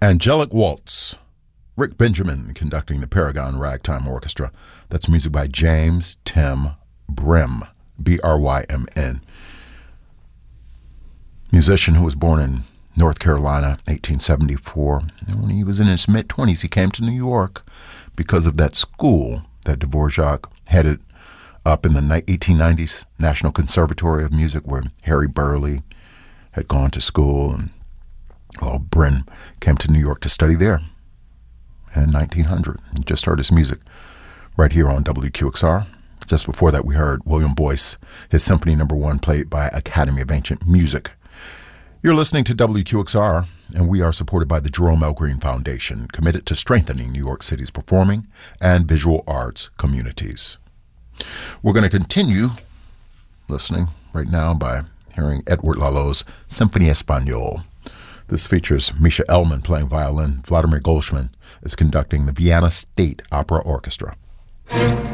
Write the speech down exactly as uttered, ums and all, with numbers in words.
Angelic Waltz. Rick Benjamin conducting the Paragon Ragtime Orchestra. That's music by James Tim Brim, B R Y M N. Musician who was born in North Carolina, eighteen seventy-four. And when he was in his mid-twenties, he came to New York because of that school that Dvorak headed up in the eighteen nineties, National Conservatory of Music, where Harry Burleigh had gone to school. And well, Brin came to New York to study there in nineteen hundred. You just heard his music right here on W Q X R. Just before that, we heard William Boyce, his Symphony Number One, played by Academy of Ancient Music. You're listening to W Q X R, and we are supported by the Jerome L. Green Foundation, committed to strengthening New York City's performing and visual arts communities. We're going to continue listening right now by hearing Edward Lalo's Symphony Espagnole. This features Misha Elman playing violin. Vladimir Golshman is conducting the Vienna State Opera Orchestra.